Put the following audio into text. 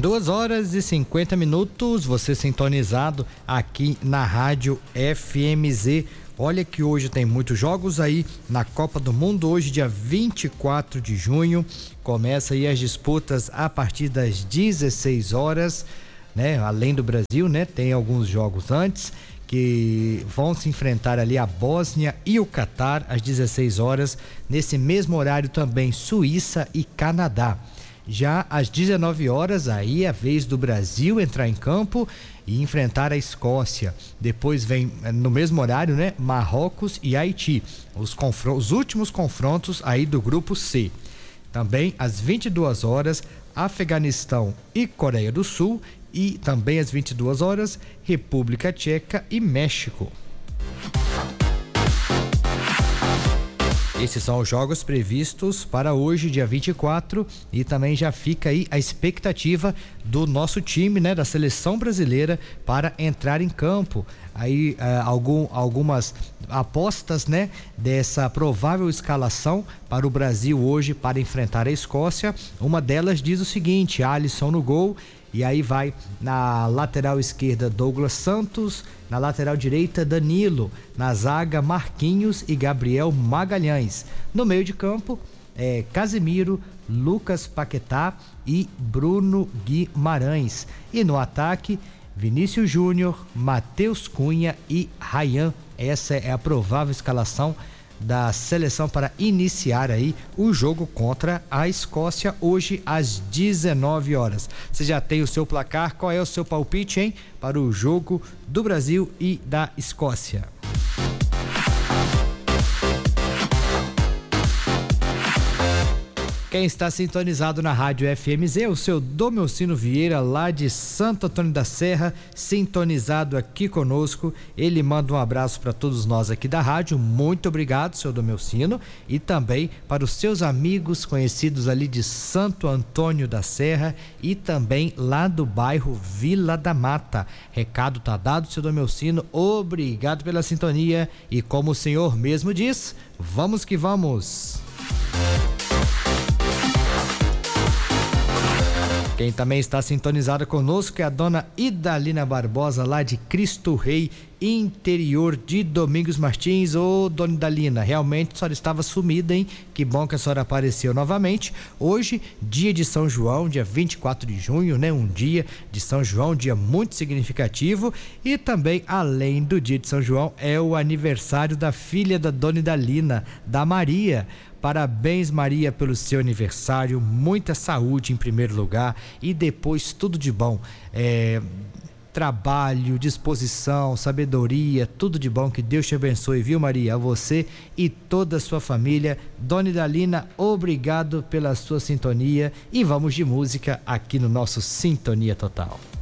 2h50, você sintonizado aqui na Rádio FMZ. Olha que hoje tem muitos jogos aí na Copa do Mundo, hoje dia 24 de junho, começa aí as disputas a partir das 16 horas, né? Além do Brasil, né? Tem alguns jogos antes que vão se enfrentar ali a Bósnia e o Catar às 16 horas, nesse mesmo horário também Suíça e Canadá. Já às 19 horas, aí é a vez do Brasil entrar em campo e enfrentar a Escócia. Depois vem, no mesmo horário, né, Marrocos e Haiti. Os últimos confrontos aí do grupo C. Também às 22 horas, Afeganistão e Coreia do Sul. E também às 22 horas, República Tcheca e México. Esses são os jogos previstos para hoje, dia 24, e também já fica aí a expectativa do nosso time, né, da seleção brasileira para entrar em campo. Aí algumas apostas, né, dessa provável escalação para o Brasil hoje para enfrentar a Escócia. Uma delas diz o seguinte: Alisson no gol. E aí vai na lateral esquerda Douglas Santos, na lateral direita Danilo, na zaga Marquinhos e Gabriel Magalhães. No meio de campo Casemiro, Lucas Paquetá e Bruno Guimarães. E no ataque Vinícius Júnior, Matheus Cunha e Ryan. Essa é a provável escalação da seleção para iniciar aí o jogo contra a Escócia hoje às 19 horas. Você já tem o seu placar? Qual é o seu palpite, hein, para o jogo do Brasil e da Escócia? Quem está sintonizado na Rádio FMZ é o seu Domelcino Vieira, lá de Santo Antônio da Serra, sintonizado aqui conosco. Ele manda um abraço para todos nós aqui da rádio. Muito obrigado, seu Domelcino, e também para os seus amigos conhecidos ali de Santo Antônio da Serra e também lá do bairro Vila da Mata. Recado tá dado, seu Domelcino. Obrigado pela sintonia e, como o senhor mesmo diz, vamos que vamos. Quem também está sintonizada conosco é a dona Idalina Barbosa, lá de Cristo Rei, interior de Domingos Martins. Ô, dona Idalina, realmente a senhora estava sumida, hein? Que bom que a senhora apareceu novamente. Hoje, dia de São João, dia 24 de junho, né? Um dia de São João, um dia muito significativo. E também, além do dia de São João, é o aniversário da filha da dona Idalina, da Maria. Parabéns, Maria, pelo seu aniversário. Muita saúde em primeiro lugar e depois tudo de bom. Trabalho, disposição, sabedoria, tudo de bom. Que Deus te abençoe, viu, Maria? A você e toda a sua família. Dona Idalina, obrigado pela sua sintonia e vamos de música aqui no nosso Sintonia Total.